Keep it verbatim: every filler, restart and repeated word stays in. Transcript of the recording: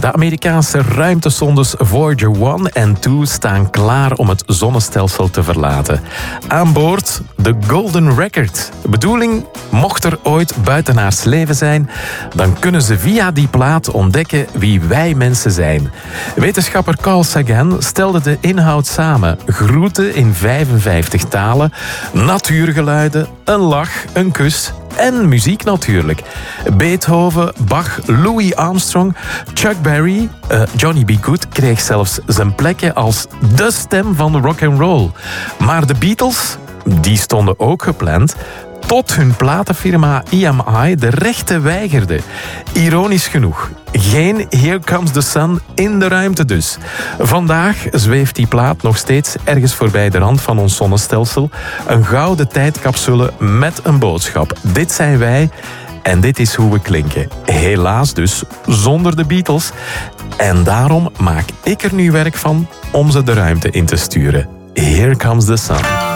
De Amerikaanse ruimtesondes Voyager one en two staan klaar om het zonnestelsel te verlaten. Aan boord de Golden Record. De bedoeling, mocht er ooit buitenaards leven zijn, dan kunnen ze via die plaat ontdekken wie wij mensen zijn. Wetenschapper Carl Sagan stelde de inhoud samen. Groeten in vijfenvijftig talen, natuurgeluiden, een lach, een kus en muziek natuurlijk. Beethoven, Bach, Louis Armstrong, Chuck Berry, uh, Johnny B. Good kreeg zelfs zijn plekje als de stem van de rock and roll. Maar de Beatles, die stonden ook gepland, tot hun platenfirma E M I de rechten weigerde. Ironisch genoeg. Geen Here Comes the Sun in de ruimte dus. Vandaag zweeft die plaat nog steeds ergens voorbij de rand van ons zonnestelsel. Een gouden tijdcapsule met een boodschap. Dit zijn wij en dit is hoe we klinken. Helaas dus zonder de Beatles. En daarom maak ik er nu werk van om ze de ruimte in te sturen. Here Comes the Sun.